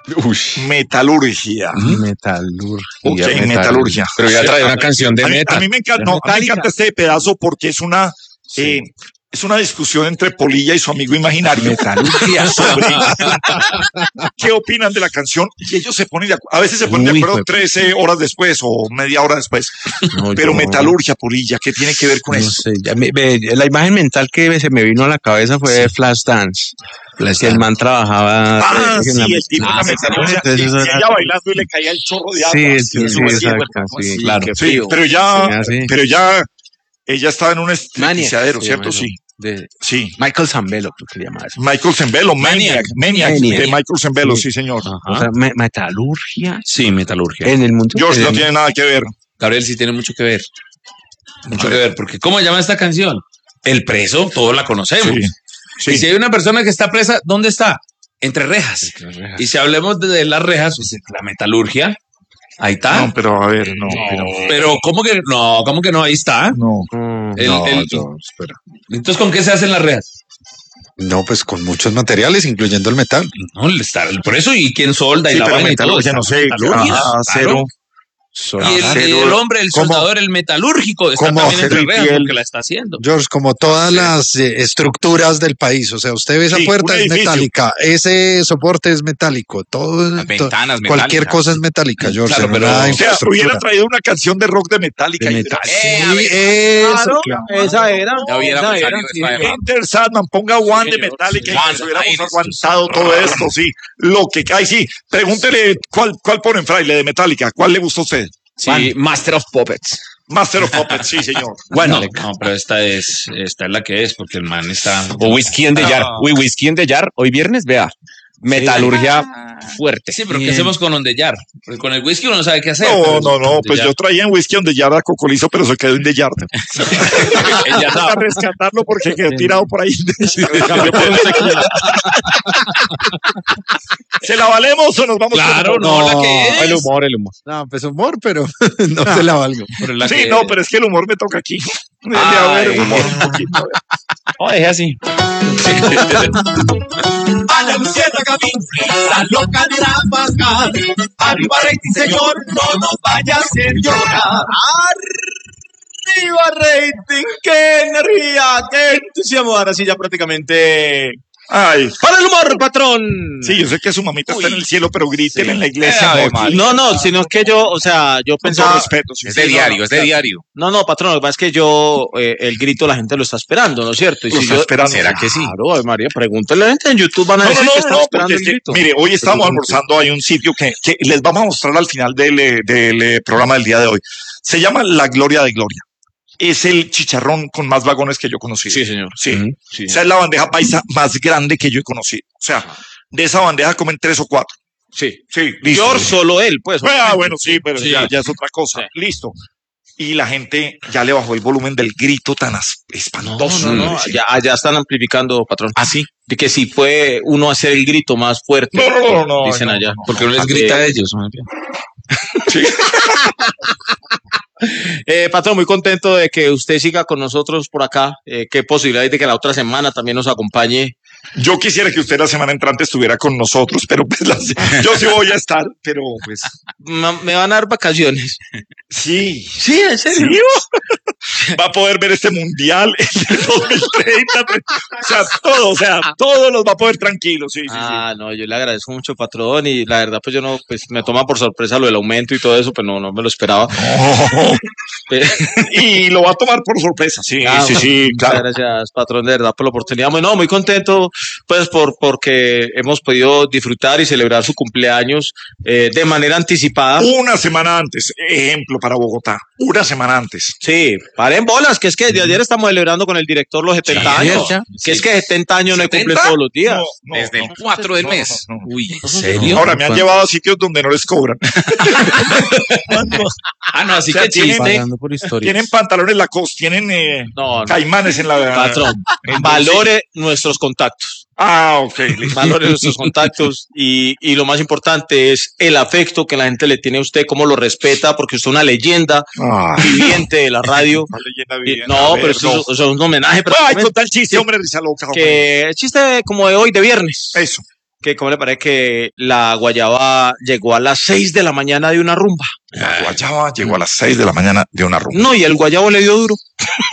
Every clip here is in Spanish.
Uy. Metalurgia. Metalurgia. Ok, metalurgia. Pero ya trae una canción de metal. A mí me encanta este pedazo porque es una discusión entre Polilla y su amigo imaginario. Metalurgia. Sobre qué opinan de la canción. Y ellos se ponen a veces se ponen de acuerdo 13 horas después o media hora después. No, pero Metalurgia, Polilla, ¿qué tiene que ver con eso? Sé, la imagen mental que se me vino a la cabeza fue de Flashdance. Que el man trabajaba en la metalurgia. Y ella bailando y le caía el chorro de agua. Sí, claro. Sí, pero ya ella estaba en un estilizadero, ¿cierto? Sí. Michael Zambello, creo que le llamaba eso. Michael Zambello, Maniac de Michael Zambello, sí, señor. O sea, metalurgia. Sí, metalurgia. En el mundo. George no tiene nada que ver. Gabriel sí tiene mucho que ver. Mucho que ver, porque ¿cómo se llama esta canción? El preso, todos la conocemos. Sí. Y si hay una persona que está presa, ¿dónde está? Entre rejas. Y si hablemos de las rejas, pues la metalurgia, ahí está. No, pero a ver, no. Pero ¿cómo que no? Ahí está. No. Espera. Entonces, ¿con qué se hacen las rejas? No, pues con muchos materiales, incluyendo el metal. No, por eso, ¿y quién solda y lava metalurgia? No sé, acero. Y el hombre, el soldador, el metalúrgico, está también entre rejas porque la está haciendo. George, como todas las estructuras del país, o sea, usted ve esa puerta es metálica, ese soporte es metálico, todo, las ventanas cualquier cosa es metálica, George. Claro, pero hubiera traído una canción de rock de Metallica. Esa era. Enter Sandman, ponga One de Metallica y hubiéramos aguantado todo esto, sí. Lo que cae, sí. Pregúntele cuál ponen, Fraile, de Metallica, ¿cuál le gustó a usted? Sí, Master of Puppets. Master of Puppets, sí, señor. Bueno, no, pero esta es la que es, porque el man está... O Whiskey in the Jar. Whiskey in the Jar, hoy viernes, vea. Metalurgia fuerte. Sí, pero ¿qué hacemos con On the Jar? Porque con el whisky uno no sabe qué hacer. No, pues yo traía en whisky On the Jar a Cocolizo, pero se quedó en the Jar. Para rescatarlo porque quedó tirado por ahí. ¿Se la valemos o nos vamos? Claro, no, la que es. El humor. No, pues humor, pero no se la valgo. Sí, no, pero es que el humor me toca aquí. A ver, humor un poquito. No, deje así. A la luciérnaga la loca de la Pascal. Arriba rating, señor, no nos vaya a hacer llorar. Arriba rating, qué energía, qué entusiasmo. Ahora sí ya prácticamente... Ay. ¡Para el humor, patrón! Sí, yo sé que su mamita está en el cielo, pero griten en la iglesia. No, sino que yo pensaba... Respeto, es de diario. No, patrón, lo que pasa es que el grito la gente lo está esperando, ¿no es cierto? Y lo está esperando. ¿Será que sí? Claro, María, pregúntale a la gente en YouTube, van a decir que están esperando el grito. Mire, hoy estamos almorzando, hay un sitio que les vamos a mostrar al final del programa del día de hoy. Se llama La Gloria de Gloria. Es el chicharrón con más vagones que yo he conocido. Sí, señor. Sí. O sea, es la bandeja paisa más grande que yo he conocido. O sea, de esa bandeja comen 3 o 4. Sí. Listo. Yo solo él, pues. Bueno, sí, pero ya es otra cosa. Sí. Listo. Y la gente ya le bajó el volumen del grito tan espantoso. No. Ya están amplificando, patrón. ¿Ah, sí? De que si fue uno a hacer el grito más fuerte. No. Dicen allá. Porque no les grita a ellos. Sí. Patrón, muy contento de que usted siga con nosotros por acá. ¿Qué posibilidad hay de que la otra semana también nos acompañe? Yo quisiera que usted la semana entrante estuviera con nosotros, pero pues yo sí voy a estar, pero pues... Me van a dar vacaciones. Sí, en serio. ¿Sí? Va a poder ver este mundial en 2030. O sea, todo los va a poder tranquilo, sí. No, yo le agradezco mucho, patrón, y la verdad, pues yo no, pues me toma por sorpresa lo del aumento y todo eso, pues no me lo esperaba. No. Y lo va a tomar por sorpresa, sí, claro. Gracias, patrón, de verdad, por la oportunidad. Muy contento, pues, porque hemos podido disfrutar y celebrar su cumpleaños de manera anticipada. Una semana antes, ejemplo para Bogotá, una semana antes. Sí, paren bolas, que es que de ayer estamos celebrando con el director los 70 años. Que es que 70 años no cumple todos los días. No, desde el 4 del mes. No. Uy, ¿en serio? Ahora me han llevado a sitios donde no les cobran. Así que tienen pantalones Lacoste, tienen caimanes en la... Patrón, valore nuestros contactos. Ok. Valore nuestros contactos y lo más importante es el afecto que la gente le tiene a usted, cómo lo respeta, porque usted es una leyenda viviente de la radio. Una leyenda viviente. Pero eso es un homenaje. Con tal chiste, hombre, risa loca. Que el chiste como de hoy, de viernes. Eso. ¿Cómo le parece que la guayaba llegó a las 6 de la mañana de una rumba? La guayaba llegó a las 6 de la mañana de una rumba. No, y el guayabo le dio duro.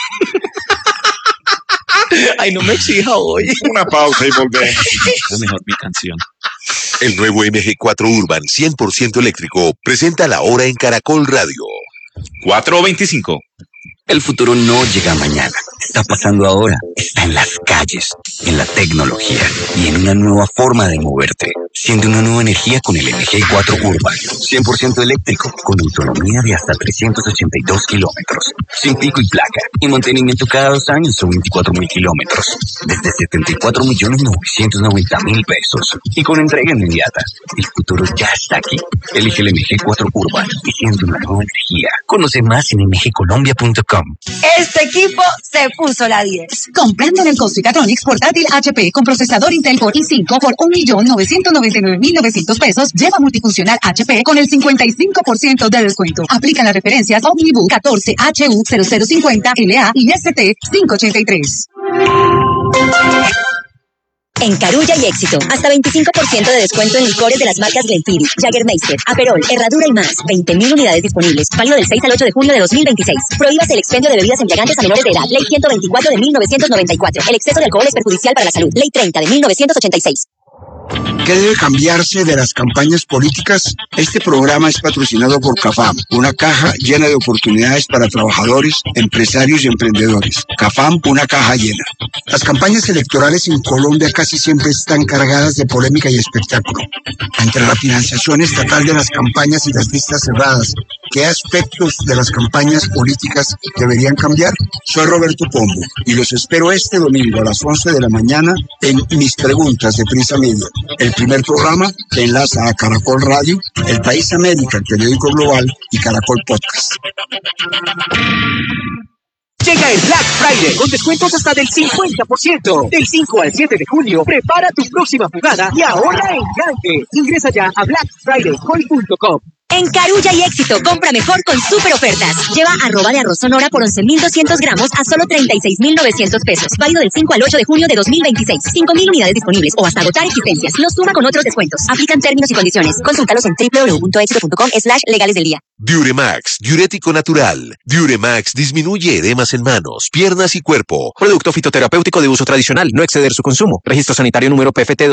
Ay, no me exija hoy. Una pausa y volvemos. Es mejor mi canción. El nuevo MG4 Urban 100% eléctrico presenta La Hora en Caracol Radio. 4:25. El futuro no llega mañana, está pasando ahora, está en las calles, en la tecnología y en una nueva forma de moverte. Siente una nueva energía con el MG4 Urban, 100% eléctrico, con autonomía de hasta 382 kilómetros, sin pico y placa, y mantenimiento cada 2 años o 24.000 kilómetros, desde 74.990.000 pesos, y con entrega inmediata. El futuro ya está aquí. Elige el MG4 Urban y siente una nueva energía. Conoce más en mgcolombia.com. Este equipo se puso la 10. Comprando en el Costricatronics portátil HP con procesador Intel Core i5 por 1.999.900 pesos, lleva multifuncional HP con el 55% de descuento. Aplican las referencias Omnibook 14HU0050 LA y ST583. En Carulla y Éxito, hasta 25% de descuento en licores de las marcas Glenfiddich, Jägermeister, Aperol, Herradura y más. 20.000 unidades disponibles. Válido del 6 al 8 de junio de 2026. Prohíbase el expendio de bebidas embriagantes a menores de edad. Ley 124 de 1994. El exceso de alcohol es perjudicial para la salud. Ley 30 de 1986. ¿Qué debe cambiarse de las campañas políticas? Este programa es patrocinado por CAFAM, una caja llena de oportunidades para trabajadores, empresarios y emprendedores. CAFAM, una caja llena. Las campañas electorales en Colombia casi siempre están cargadas de polémica y espectáculo. Entre la financiación estatal de las campañas y las listas cerradas, ¿qué aspectos de las campañas políticas deberían cambiar? Soy Roberto Pombo y los espero este domingo a las 11 de la mañana en Mis Preguntas de Prisa Media, el primer programa que enlaza a Caracol Radio, El País América, el periódico global y Caracol Podcast. Llega el Black Friday con descuentos hasta del 50%. Del 5 al 7 de julio, prepara tu próxima jugada y ahorra en grande. Ingresa ya a blackfridaycoin.com. En Carulla y Éxito, compra mejor con super ofertas. Lleva arroba de arroz Sonora por 11.200 gramos a solo 36.900 pesos. Válido del 5 al 8 de junio de 2026. 5.000 unidades disponibles o hasta agotar existencias. Lo suma con otros descuentos. Aplican términos y condiciones. Consúltalos en www.exito.com/legales del día. Diuremax, diurético natural. Diuremax disminuye edemas en manos, piernas y cuerpo. Producto fitoterapéutico de uso tradicional. No exceder su consumo. Registro sanitario número PFT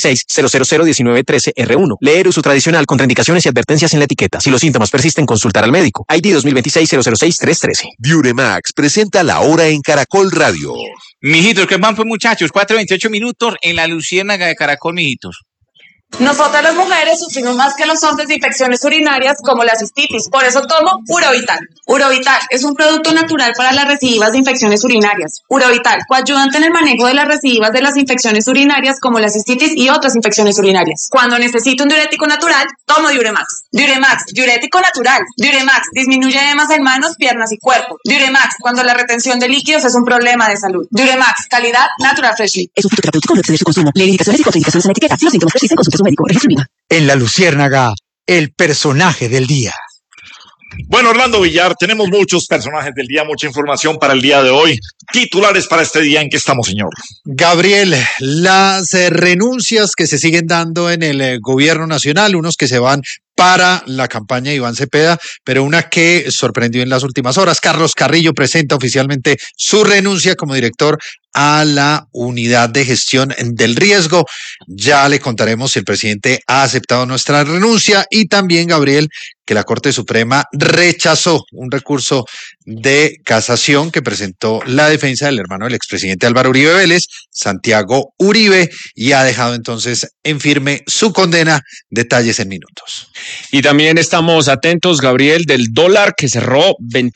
2026-0001913-R1. Leer uso tradicional, contraindicaciones y advertencias en la etiqueta. Si los síntomas persisten, consultar al médico. ID 2026-006-313. Diuremax presenta La Hora en Caracol Radio. Mijitos, ¿qué van pues, muchachos? 4:28 minutos en la Luciérnaga de Caracol, mijitos. Nosotras las mujeres sufrimos más que los hombres de infecciones urinarias como la cistitis, por eso tomo Urovital. Urovital es un producto natural para las recidivas de infecciones urinarias. Urovital, coayudante en el manejo de las recidivas de las infecciones urinarias como la cistitis y otras infecciones urinarias. Cuando necesito un diurético natural, tomo Diuremax. Diuremax, diurético natural. Diuremax, disminuye edemas en manos, piernas y cuerpo. Diuremax, cuando la retención de líquidos es un problema de salud. Diuremax, calidad Natural Freshly. Es un fitoterapéutico, no exceder su consumo. Lee indicaciones y contraindicaciones en la etiqueta. Si los síntomas persisten, consulte a su médico. En la Luciérnaga, el personaje del día. Bueno, Orlando Villar, tenemos muchos personajes del día, mucha información para el día de hoy. Titulares para este día, ¿en qué estamos, señor? Gabriel, las renuncias que se siguen dando en el gobierno nacional, unos que se van para la campaña de Iván Cepeda, pero una que sorprendió en las últimas horas. Carlos Carrillo presenta oficialmente su renuncia como director a la unidad de gestión del riesgo. Ya le contaremos si el presidente ha aceptado nuestra renuncia y también, Gabriel, que la Corte Suprema rechazó un recurso de casación que presentó la defensa del hermano del expresidente Álvaro Uribe Vélez, Santiago Uribe, y ha dejado entonces en firme su condena. Detalles en minutos. Y también estamos atentos, Gabriel, del dólar que cerró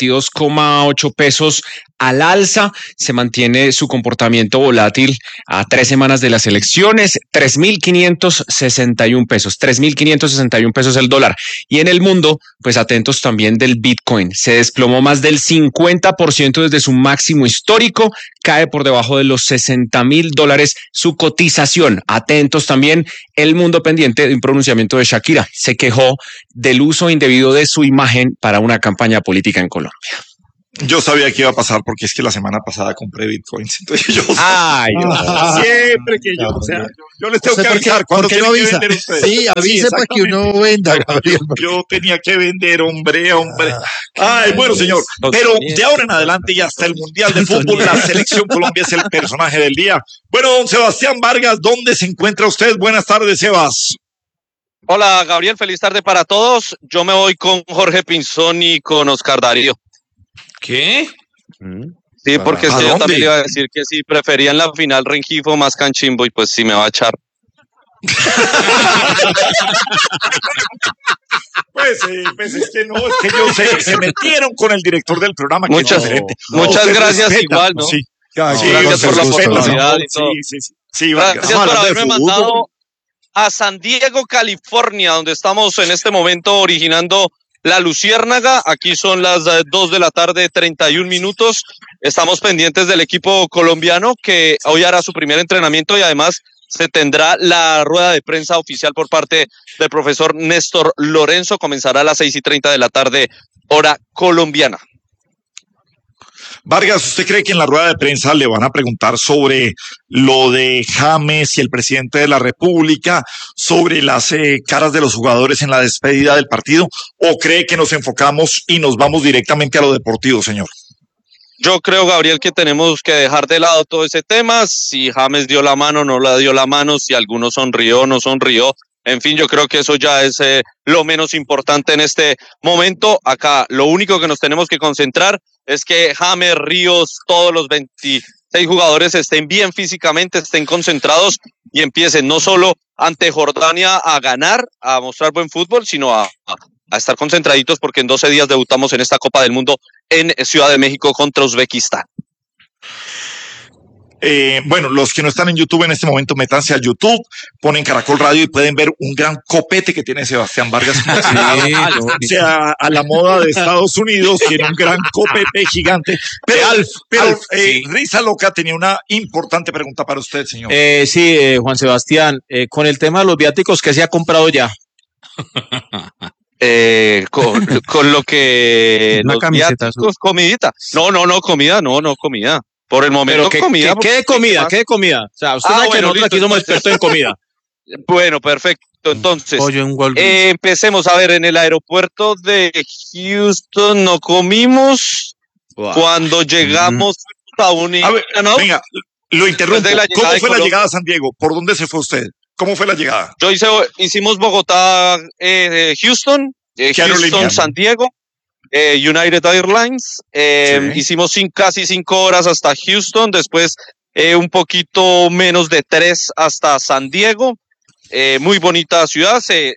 22,8 pesos al alza. Se mantiene su comportamiento volátil a 3 semanas de las elecciones, 3.561 pesos, 3.561 pesos el dólar. Y en el mundo, pues atentos también del Bitcoin. Se desplomó más del 50% desde su máximo histórico, cae por debajo de los $60,000 su cotización. Atentos también, el mundo pendiente de un pronunciamiento de Shakira. Se quejó del uso indebido de su imagen para una campaña política en Colombia. Yo sabía que iba a pasar porque es que la semana pasada compré bitcoins. Entonces yo siempre que yo, yo les tengo que avisar cuando ¿por qué no avisa? Sí, avise para que uno venda, Gabriel. Yo tenía que vender, hombre. Ay, bueno, señor. Pero de ahora en adelante y hasta el Mundial de Fútbol, la Selección Colombia es el personaje del día. Bueno, don Sebastián Vargas, ¿dónde se encuentra usted? Buenas tardes, Sebas. Hola, Gabriel. Feliz tarde para todos. Yo me voy con Jorge Pinzón y con Oscar Darío. ¿Qué? Sí, porque es que yo también le iba a decir que si preferían la final Rengifo más Canchimbo y pues sí me va a echar. Pues es que no, es que yo sé, se metieron con el director del programa. Muchas gracias respeta, igual, ¿no? Sí, gracias por la oportunidad y todo. Sí, gracias por haberme mandado a San Diego, California, donde estamos en este momento originando La Luciérnaga. Aquí son las 2 de la tarde, 31 minutos. Estamos pendientes del equipo colombiano que hoy hará su primer entrenamiento y además se tendrá la rueda de prensa oficial por parte del profesor Néstor Lorenzo. Comenzará a las 6:30 de la tarde, hora colombiana. Vargas, ¿usted cree que en la rueda de prensa le van a preguntar sobre lo de James y el presidente de la República, sobre las caras de los jugadores en la despedida del partido, o cree que nos enfocamos y nos vamos directamente a lo deportivo, señor? Yo creo, Gabriel, que tenemos que dejar de lado todo ese tema. Si James dio la mano, no la dio la mano, si alguno sonrió, no sonrió. En fin, yo creo que eso ya es lo menos importante en este momento. Acá lo único que nos tenemos que concentrar es que James, Ríos, todos los 26 jugadores estén bien físicamente, estén concentrados y empiecen no solo ante Jordania a ganar, a mostrar buen fútbol, sino a estar concentraditos porque en 12 días debutamos en esta Copa del Mundo en Ciudad de México contra Uzbekistán. Bueno, los que no están en YouTube en este momento, métanse al YouTube, ponen Caracol Radio y pueden ver un gran copete que tiene Sebastián Vargas. O sea, a la moda de Estados Unidos, tiene un gran copete gigante. Pero Risa Loca tenía una importante pregunta para usted, señor. Sí, Juan Sebastián, con el tema de los viáticos, ¿qué se ha comprado ya? Con lo que una camiseta, viáticos, comidita. No, comida. Por el momento, comida. ¿Qué de comida? ¿Qué de comida? O sea, usted sabe que nosotros aquí somos expertos en comida. Bueno, perfecto. Entonces, empecemos a ver, en el aeropuerto de Houston no comimos. Wow. Cuando llegamos a un... venga, lo interrumpo. ¿Cómo fue la llegada a San Diego? ¿Por dónde se fue usted? ¿Cómo fue la llegada? Hicimos Bogotá, Houston, San Diego. United Airlines, hicimos casi 5 horas hasta Houston, después un poquito menos de 3 hasta San Diego, muy bonita ciudad, se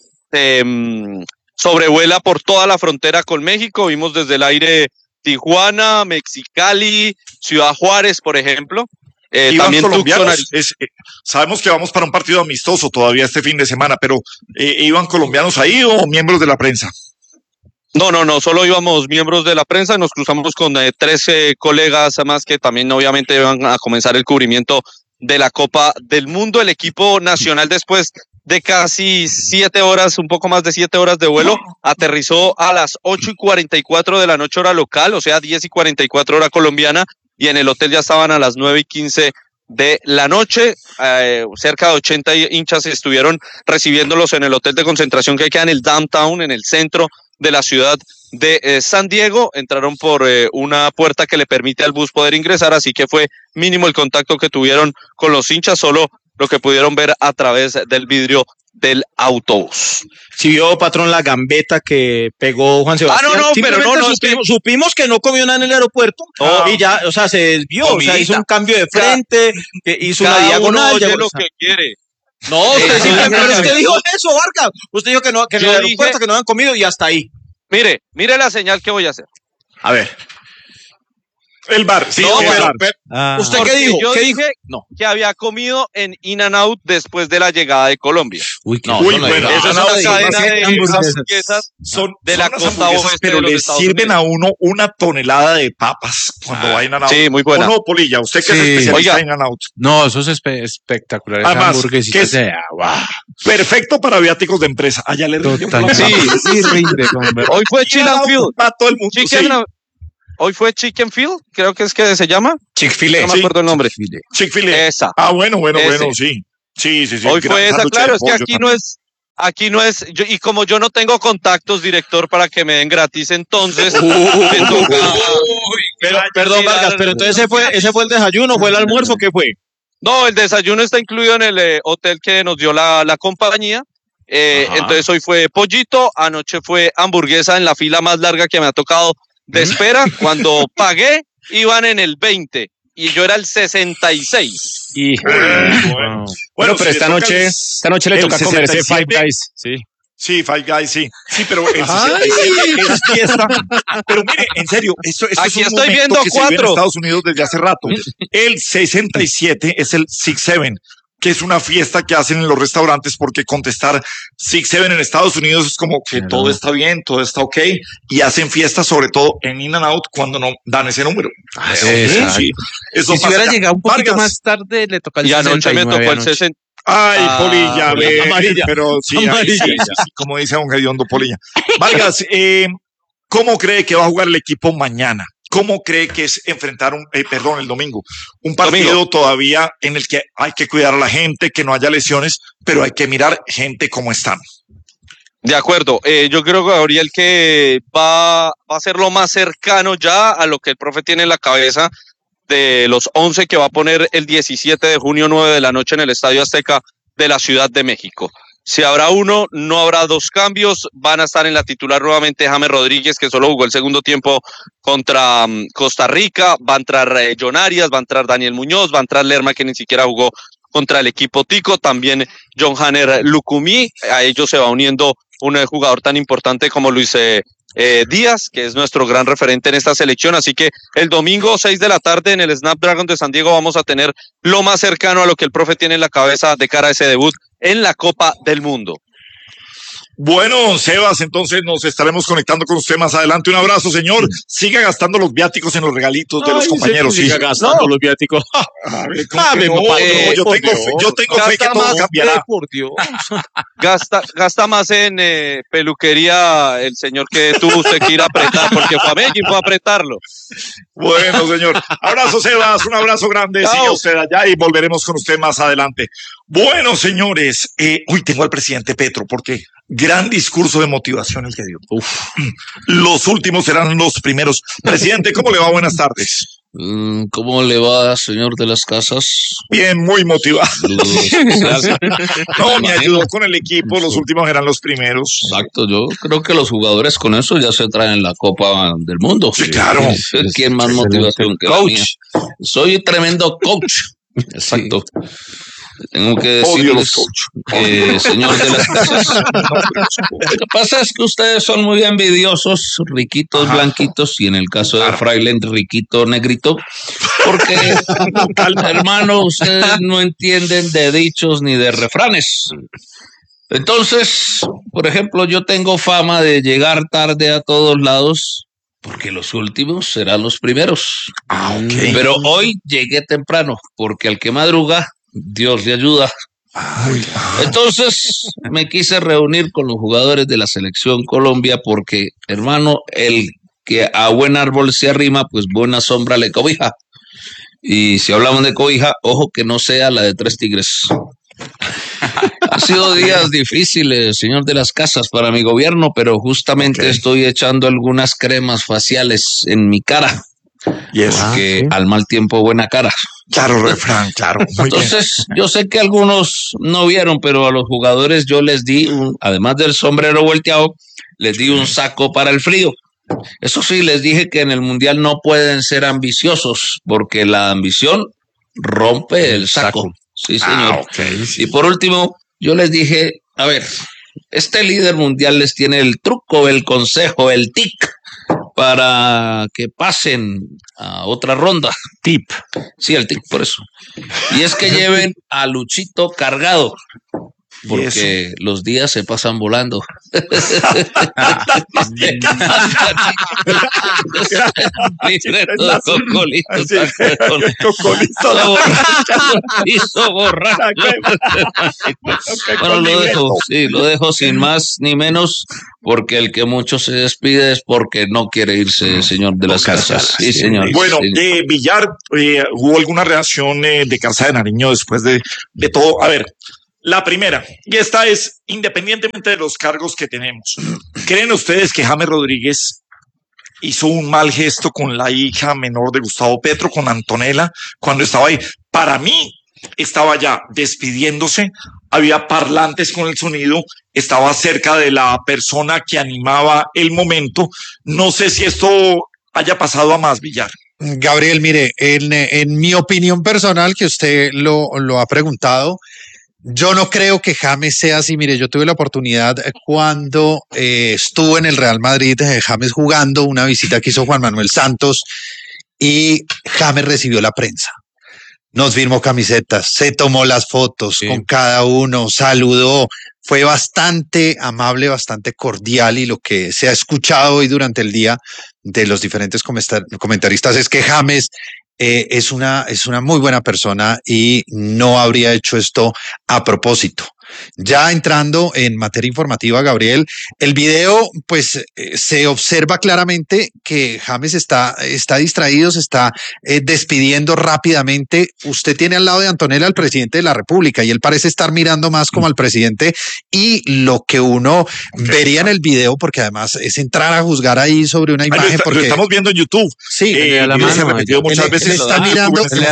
sobrevuela por toda la frontera con México, vimos desde el aire Tijuana, Mexicali, Ciudad Juárez, por ejemplo. También colombianos, sabemos que vamos para un partido amistoso todavía este fin de semana, pero ¿iban colombianos ahí o miembros de la prensa? No, solo íbamos miembros de la prensa, nos cruzamos con 13 colegas más que también obviamente iban a comenzar el cubrimiento de la Copa del Mundo. El equipo nacional, después de casi 7 horas, un poco más de 7 horas de vuelo, aterrizó a las 8:44 de la noche hora local, o sea 10:44 hora colombiana, y en el hotel ya estaban a las 9:15 de la noche. Cerca de 80 hinchas estuvieron recibiéndolos en el hotel de concentración que queda en el downtown, en el centro de la ciudad de San Diego. Entraron por una puerta que le permite al bus poder ingresar, así que fue mínimo el contacto que tuvieron con los hinchas, solo lo que pudieron ver a través del vidrio del autobús. Si vio, patrón, la gambeta que pegó Juan Sebastián. Supimos que no comió nada en el aeropuerto y ya, o sea, se desvió, comidita. O sea, hizo un cambio de frente, hizo una diagonal. Oye lo que quiere. No, usted pero usted dijo eso, Vargas. Usted dijo que no, que en el aeropuerto que no han comido y hasta ahí. Mire la señal que voy a hacer. A ver. El bar, sí. No, ¿Usted qué dijo? Yo dije que había comido en In-N-Out después de la llegada de Colombia. Bueno. Eso es una cadena de hamburguesas de la costa oeste. Pero le sirven a uno una tonelada de papas cuando va a In-N-Out. Sí, muy buena. No, Polilla, usted que es especialista en In-N-Out. No, eso es espectacular. Además, hamburguesitas de agua. Perfecto para viáticos de empresa. Allá le rinde. Sí, rinde. Hoy fue Chill and Fuel. Para todo el mundo. Hoy fue Chicken Field, creo que es que se llama. Chick-fil-A. No me acuerdo el nombre. Chick-fil-A. Esa. Bueno, sí. Sí. Hoy fue esa, claro, es que aquí no es, y como yo no tengo contactos, director, para que me den gratis, entonces me toca. Perdón, Vargas, pero entonces ese fue el desayuno, ¿fue el almuerzo? ¿Qué fue? No, el desayuno está incluido en el hotel que nos dio la compañía. Entonces hoy fue pollito, anoche fue hamburguesa en la fila más larga que me ha tocado de espera. Cuando pagué, iban en el 20 y yo era el 66. Bueno, pero esta noche le toca comerse Five Guys. Sí, Five Guys, sí. Sí, pero el 67 es fiesta. Pero mire, en serio, esto aquí es un estoy viendo momento que se vive en 4 Estados Unidos desde hace rato. El 67 es el 6-7, que es una fiesta que hacen en los restaurantes, porque contestar 6-7 en Estados Unidos es como que todo está bien, todo está ok, y hacen fiestas sobre todo en In-N-Out cuando no dan ese número. Sí. Eso y si hubiera llegado un poquito más tarde, le toca el 69. Y anoche me tocó el 60. Ay, Polilla, amarilla. Pero sí, como dice don Gediondo, Polilla. Vargas, ¿cómo cree que va a jugar el equipo mañana? ¿Cómo cree que es enfrentar el domingo? Un partido todavía en el que hay que cuidar a la gente, que no haya lesiones, pero hay que mirar gente como están. De acuerdo, yo creo, Gabriel, que va a ser lo más cercano ya a lo que el profe tiene en la cabeza de los 11 que va a poner el 17 de junio, 9 de la noche en el Estadio Azteca de la Ciudad de México. Si habrá uno, no habrá dos cambios. Van a estar en la titular nuevamente James Rodríguez, que solo jugó el segundo tiempo contra Costa Rica. Va a entrar John Arias, va a entrar Daniel Muñoz, va a entrar Lerma, que ni siquiera jugó contra el equipo tico. También John Hanner Lucumí. A ellos se va uniendo un jugador tan importante como Luis Díaz, que es nuestro gran referente en esta selección. Así que el domingo 6 de la tarde en el Snapdragon de San Diego vamos a tener lo más cercano a lo que el profe tiene en la cabeza de cara a ese debut en la Copa del Mundo. Bueno, Sebas, entonces nos estaremos conectando con usted más adelante. Un abrazo, señor. Siga gastando los viáticos en los regalitos de los compañeros. Siga gastando los viáticos. Yo tengo fe que todo cambiará. Por Dios. Gasta más en peluquería el señor que tuvo usted que ir a apretar, porque fue a Medellín, fue a apretarlo. Bueno, señor. Abrazo, Sebas. Un abrazo grande. Siga usted allá y volveremos con usted más adelante. Bueno, señores. Hoy tengo al presidente Petro, porque gran discurso de motivación el que dio. Los últimos serán los primeros. Presidente, ¿cómo le va? Buenas tardes. ¿Cómo le va, señor de las casas? Bien, muy motivado. No, me ayudó con el equipo, los últimos eran los primeros. Exacto, yo creo que los jugadores con eso ya se traen la Copa del Mundo. Sí, claro. ¿Quién más motivación que la mía? Soy tremendo coach. Exacto. Tengo que decirles, señor de las casas, lo que pasa es que ustedes son muy envidiosos, riquitos, blanquitos, y en el caso de Fraile, riquito, negrito, porque, hermano, ustedes no entienden de dichos ni de refranes. Entonces, por ejemplo, yo tengo fama de llegar tarde a todos lados, porque los últimos serán los primeros. Pero hoy llegué temprano, porque al que madruga, Dios le ayuda. Entonces me quise reunir con los jugadores de la selección Colombia porque, hermano, el que a buen árbol se arrima, pues buena sombra le cobija. Y si hablamos de cobija, ojo que no sea la de 3 tigres. Han sido días difíciles, señor de las casas, para mi gobierno, pero justamente estoy echando algunas cremas faciales en mi cara. Porque al mal tiempo buena cara. Claro, refrán, claro. Entonces, yo sé que algunos no vieron, pero a los jugadores yo les di, además del sombrero volteado, les di un saco para el frío. Eso sí, les dije que en el Mundial no pueden ser ambiciosos, porque la ambición rompe el saco. Sí, señor. Y por último, yo les dije, a ver, este líder mundial les tiene el truco, el consejo, el tic, para que pasen a otra ronda. Tip. Sí, el tip, por eso. Y es que lleven a Luchito cargado, porque los días se pasan volando. Libreto de Cocolito. Hizo borracho. Bueno, lo dejo sin más ni menos, porque el que mucho se despide es porque no quiere irse, señor de las Casas. Sí, señor. Bueno, sí. Villar, ¿hubo alguna reacción de Casa de Nariño después de todo? A ver, la primera, y esta es independientemente de los cargos que tenemos. ¿Creen ustedes que James Rodríguez hizo un mal gesto con la hija menor de Gustavo Petro, con Antonella, cuando estaba ahí? Para mí, estaba ya despidiéndose, había parlantes con el sonido, estaba cerca de la persona que animaba el momento. No sé si esto haya pasado a más, Villar. Gabriel, mire, en mi opinión personal, que usted lo ha preguntado, yo no creo que James sea así. Mire, yo tuve la oportunidad cuando estuvo en el Real Madrid, James jugando, una visita que hizo Juan Manuel Santos, y James recibió la prensa. Nos firmó camisetas, se tomó las fotos con cada uno, saludó, fue bastante amable, bastante cordial, y lo que se ha escuchado hoy durante el día de los diferentes comentaristas es que James es una muy buena persona y no habría hecho esto a propósito. Ya entrando en materia informativa, Gabriel, el video, pues se observa claramente que James está distraído, se está despidiendo rápidamente. Usted tiene al lado de Antonella al presidente de la República y él parece estar mirando más como al presidente, y lo que uno vería en el video, porque además es entrar a juzgar ahí sobre una imagen. Lo estamos viendo en YouTube. Sí, se ha repetido muchas veces. Él está mirando, él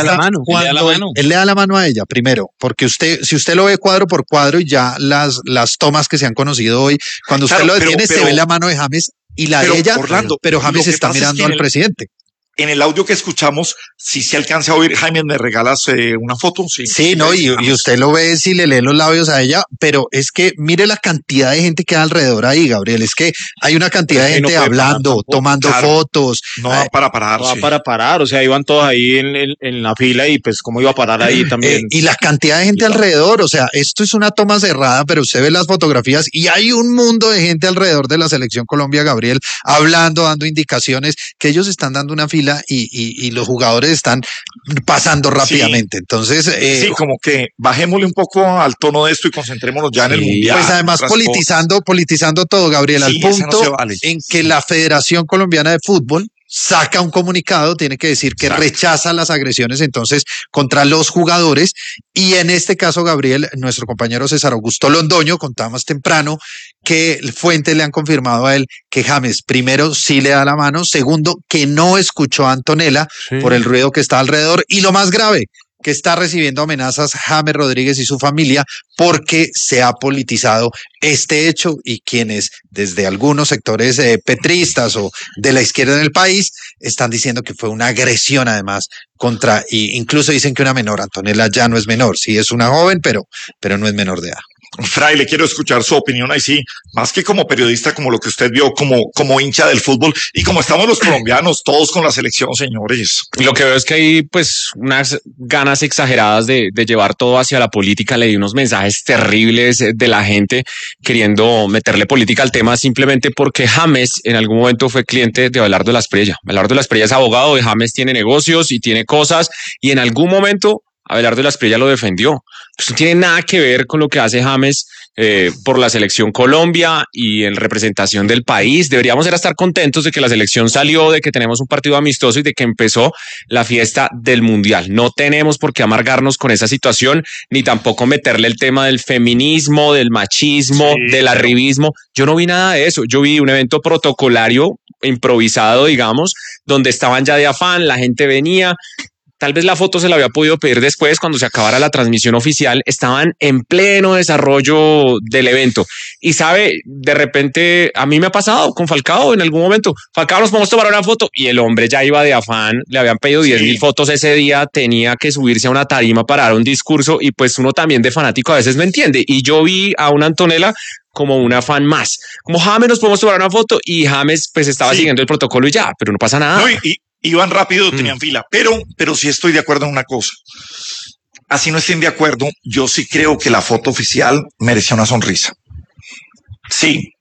le da la mano a ella primero, porque si usted lo ve cuadro por cuadro, y ya las tomas que se han conocido hoy, cuando usted lo detiene, se ve la mano de James y la de ella, Orlando, pero James está mirando al presidente. En el audio que escuchamos, si se alcanza a oír, Jaime, ¿me regalas una foto? Sí, no, y usted lo ve si le lee los labios a ella, pero es que mire la cantidad de gente que hay alrededor ahí, Gabriel. Es que hay una cantidad de gente hablando, tomando fotos. No va para parar. No va para parar, o sea, iban todos ahí en la fila, y pues cómo iba a parar ahí también. Y la cantidad de gente alrededor, o sea, esto es una toma cerrada, pero usted ve las fotografías y hay un mundo de gente alrededor de la Selección Colombia, Gabriel, hablando, dando indicaciones, que ellos están dando una fila y los jugadores están pasando rápidamente. Entonces, sí, como que bajémosle un poco al tono de esto y concentrémonos ya en el mundial. Pues además politizando todo, Gabriel, al punto en que la Federación Colombiana de Fútbol saca un comunicado, tiene que decir que rechaza las agresiones entonces contra los jugadores, y en este caso, Gabriel, nuestro compañero César Augusto Londoño contaba más temprano que fuentes le han confirmado a él que James, primero, sí le da la mano, segundo, que no escuchó a Antonella por el ruido que está alrededor, y lo más grave, que está recibiendo amenazas James Rodríguez y su familia porque se ha politizado este hecho, y quienes desde algunos sectores petristas o de la izquierda en el país están diciendo que fue una agresión además contra, y incluso dicen que una menor. Antonella ya no es menor, sí es una joven, pero no es menor de edad. Fraile, quiero escuchar su opinión ahí, sí, más que como periodista, como lo que usted vio, como hincha del fútbol, y como estamos los colombianos, todos con la selección, señores. Lo que veo es que hay pues unas ganas exageradas de llevar todo hacia la política. Leí unos mensajes terribles de la gente queriendo meterle política al tema simplemente porque James en algún momento fue cliente de Abelardo Lasprilla. Abelardo Lasprilla es abogado, y James tiene negocios y tiene cosas, y en algún momento Abelardo Lasprilla lo defendió. Pues no tiene nada que ver con lo que hace James por la Selección Colombia y en representación del país. Deberíamos estar contentos de que la selección salió, de que tenemos un partido amistoso y de que empezó la fiesta del Mundial. No tenemos por qué amargarnos con esa situación, ni tampoco meterle el tema del feminismo, del machismo, del arribismo. Yo no vi nada de eso. Yo vi un evento protocolario improvisado, digamos, donde estaban ya de afán, la gente venía. Tal vez la foto se la había podido pedir después, cuando se acabara la transmisión oficial. Estaban en pleno desarrollo del evento. Y sabe, de repente, a mí me ha pasado con Falcao en algún momento. Falcao, nos podemos tomar una foto, y el hombre ya iba de afán. Le habían pedido 10,000 fotos ese día. Tenía que subirse a una tarima para dar un discurso, y pues uno también de fanático a veces no entiende. Y yo vi a una Antonella como una fan más. Como James, nos podemos tomar una foto, y James pues estaba siguiendo el protocolo y ya, pero no pasa nada. No, iban rápido, tenían fila, pero sí estoy de acuerdo en una cosa. Así no estén de acuerdo, yo sí creo que la foto oficial merecía una sonrisa. Sí,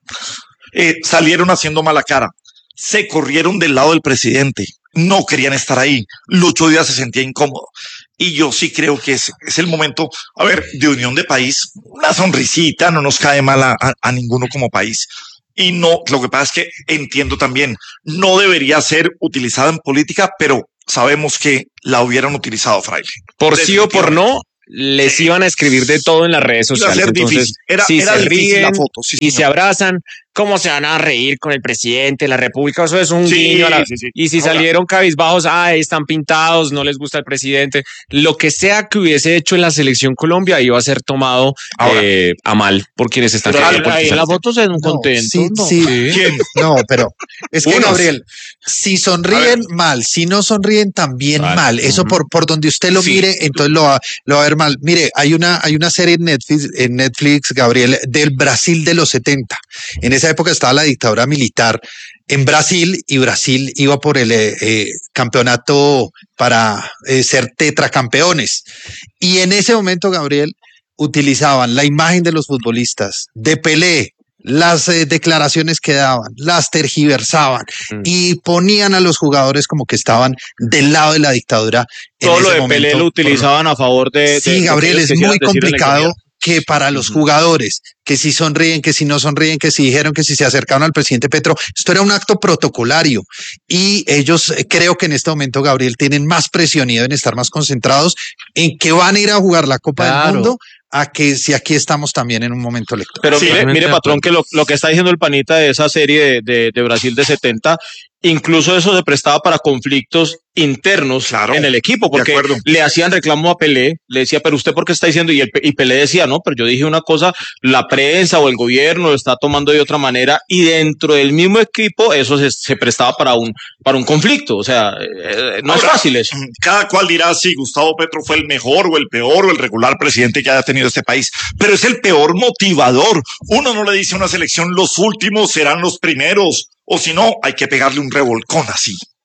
salieron haciendo mala cara, se corrieron del lado del presidente, no querían estar ahí, Lucho Díaz se sentía incómodo. Y yo sí creo que es el momento, a ver, de unión de país, una sonrisita, no nos cae mal a ninguno como país. Y no, lo que pasa es que entiendo también, no debería ser utilizada en política, pero sabemos que la hubieran utilizado, Fraile. Por sí o por no, les iban a escribir de todo en las redes sociales. Entonces, si se ríen la foto, y se abrazan, ¿cómo se van a reír con el presidente de la República? Eso es un guiño. Y si salieron cabizbajos, están pintados, no les gusta el presidente. Lo que sea que hubiese hecho en la selección Colombia iba a ser tomado a mal por quienes están. Ahí en la foto se ven contentos. No, pero es que Gabriel, si sonríen mal, si no sonríen también mal. Eso por donde usted lo mire, entonces lo va a ver mal. Mire, hay una serie en Netflix, Gabriel, del Brasil de los 70. En esa época estaba la dictadura militar en Brasil y Brasil iba por el campeonato para ser tetracampeones. Y en ese momento, Gabriel, utilizaban la imagen de los futbolistas, de Pelé, las declaraciones que daban, las tergiversaban y ponían a los jugadores como que estaban del lado de la dictadura. Todo lo de Pelé lo utilizaban a favor de... Sí, Gabriel, es muy complicado que para los jugadores, que si sonríen, que si no sonríen, que si dijeron que si se acercaron al presidente Petro, esto era un acto protocolario y ellos creo que en este momento, Gabriel, tienen más presión y deben estar más concentrados en que van a ir a jugar la Copa del Mundo a que si aquí estamos también en un momento electoral. Pero mire, patrón, que lo que está diciendo el panita de esa serie de Brasil de 70, incluso eso se prestaba para conflictos internos en el equipo, porque le hacían reclamo a Pelé, le decía, pero usted por qué está diciendo, y Pelé decía, no, pero yo dije una cosa, la prensa o el gobierno lo está tomando de otra manera, y dentro del mismo equipo eso se prestaba para un conflicto, o sea, no es fácil eso. Cada cual dirá si Gustavo Petro fue el mejor o el peor o el regular presidente que haya tenido este país, pero es el peor motivador. Uno no le dice a una selección, los últimos serán los primeros, o si no, hay que pegarle un revolcón así.